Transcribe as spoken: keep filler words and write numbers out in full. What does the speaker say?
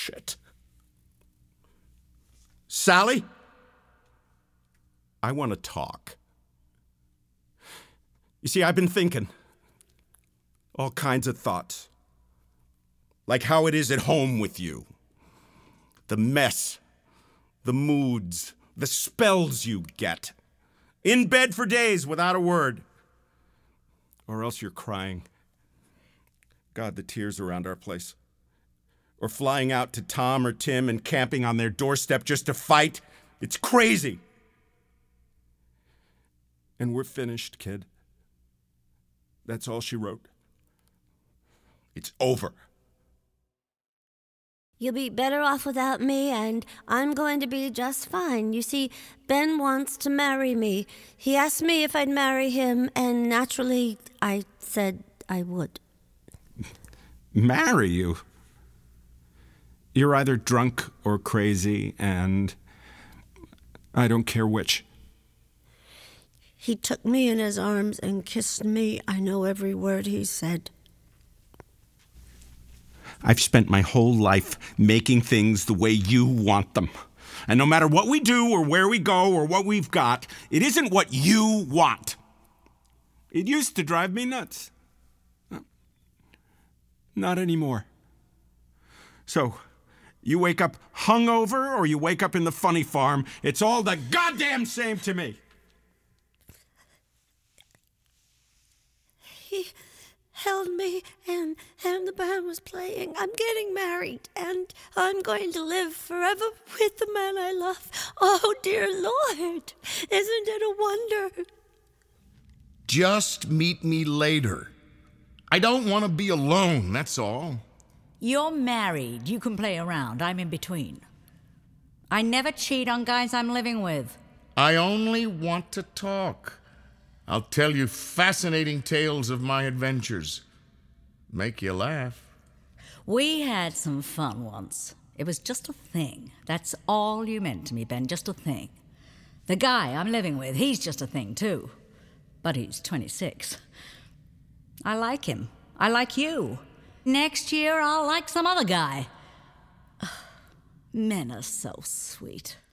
shit. Sally, I want to talk. You see, I've been thinking all kinds of thoughts. Like how it is at home with you. The mess, the moods, the spells you get. In bed for days without a word. Or else you're crying. God, the tears around our place. Or flying out to Tom or Tim and camping on their doorstep just to fight. It's crazy. And we're finished, kid. That's all she wrote. It's over. You'll be better off without me, and I'm going to be just fine. You see, Ben wants to marry me. He asked me if I'd marry him, and naturally, I said I would. Marry you? You're either drunk or crazy, and I don't care which. He took me in his arms and kissed me. I know every word he said. I've spent my whole life making things the way you want them. And no matter what we do or where we go or what we've got, it isn't what you want. It used to drive me nuts. Not anymore. So, you wake up hungover or you wake up in the funny farm, it's all the goddamn same to me. He held me, and, and the band was playing. I'm getting married, and I'm going to live forever with the man I love. Oh, dear Lord, isn't it a wonder? Just meet me later. I don't want to be alone, that's all. You're married. You can play around. I'm in between. I never cheat on guys I'm living with. I only want to talk. I'll tell you fascinating tales of my adventures. Make you laugh. We had some fun once. It was just a thing. That's all you meant to me, Ben, just a thing. The guy I'm living with, he's just a thing, too. But he's twenty-six. I like him. I like you. Next year, I'll like some other guy. Men are so sweet.